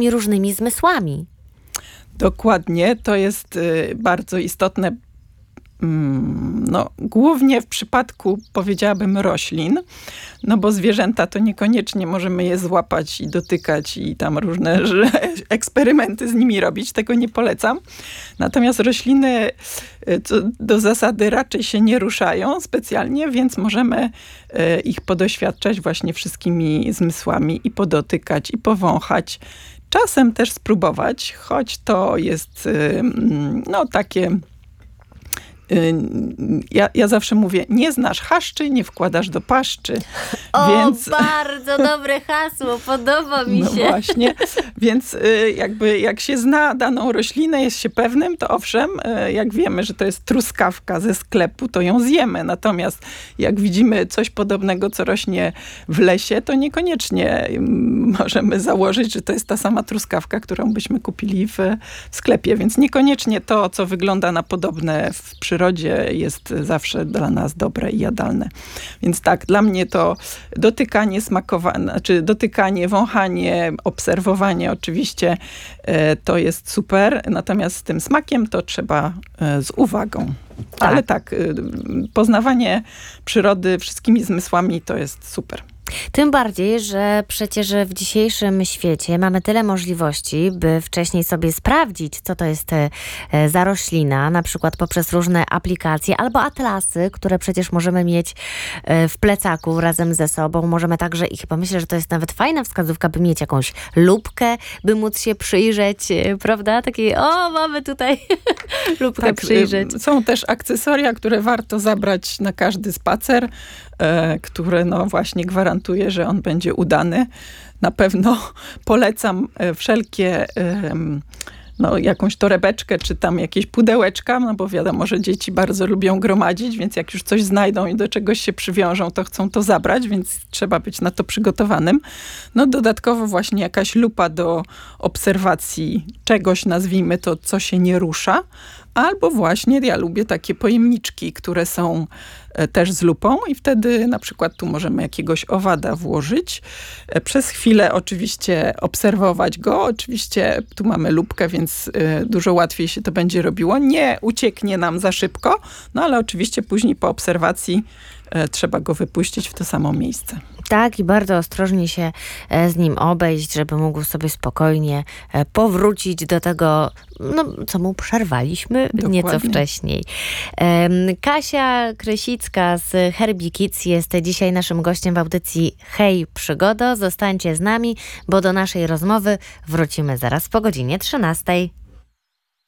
tymi różnymi zmysłami. Dokładnie, to jest bardzo istotne. No, głównie w przypadku, powiedziałabym, roślin, no bo zwierzęta to niekoniecznie możemy je złapać i dotykać i tam różne eksperymenty z nimi robić, tego nie polecam. Natomiast rośliny do zasady raczej się nie ruszają specjalnie, więc możemy ich podoświadczać właśnie wszystkimi zmysłami i podotykać i powąchać. Czasem też spróbować, choć to jest no takie... Ja zawsze mówię, nie znasz chaszczy, nie wkładasz do paszczy. Więc... bardzo dobre hasło, podoba mi się. No właśnie, więc jakby jak się zna daną roślinę, jest się pewnym, to owszem, jak wiemy, że to jest truskawka ze sklepu, to ją zjemy. Natomiast jak widzimy coś podobnego, co rośnie w lesie, to niekoniecznie możemy założyć, że to jest ta sama truskawka, którą byśmy kupili w sklepie. Więc niekoniecznie to, co wygląda na podobne w przyrodzie, jest zawsze dla nas dobre i jadalne. Więc tak, dla mnie to dotykanie, smakowanie, znaczy dotykanie, wąchanie, obserwowanie oczywiście to jest super. Natomiast z tym smakiem to trzeba z uwagą. Tak. Ale tak, poznawanie przyrody wszystkimi zmysłami to jest super. Tym bardziej, że przecież w dzisiejszym świecie mamy tyle możliwości, by wcześniej sobie sprawdzić, co to jest za roślina, na przykład poprzez różne aplikacje albo atlasy, które przecież możemy mieć w plecaku razem ze sobą. Możemy także, i chyba myślę, że to jest nawet fajna wskazówka, by mieć jakąś lupkę, by móc się przyjrzeć, prawda? Takie, mamy tutaj lupkę tak, przyjrzeć. Są też akcesoria, które warto zabrać na każdy spacer, które no właśnie gwarantuje, że on będzie udany. Na pewno polecam wszelkie no, jakąś torebeczkę, czy tam jakieś pudełeczka, no bo wiadomo, że dzieci bardzo lubią gromadzić, więc jak już coś znajdą i do czegoś się przywiążą, to chcą to zabrać, więc trzeba być na to przygotowanym. No dodatkowo właśnie jakaś lupa do obserwacji czegoś, nazwijmy to, co się nie rusza, albo właśnie ja lubię takie pojemniczki, które są też z lupą i wtedy na przykład tu możemy jakiegoś owada włożyć. Przez chwilę oczywiście obserwować go. Oczywiście tu mamy lupkę, więc dużo łatwiej się to będzie robiło. Nie ucieknie nam za szybko, no ale oczywiście później po obserwacji trzeba go wypuścić w to samo miejsce. Tak, i bardzo ostrożnie się z nim obejść, żeby mógł sobie spokojnie powrócić do tego, no, co mu przerwaliśmy Dokładnie. Nieco wcześniej. Kasia Krysicka z Herbie Kids jest dzisiaj naszym gościem w audycji Hej Przygodo. Zostańcie z nami, bo do naszej rozmowy wrócimy zaraz po godzinie 13.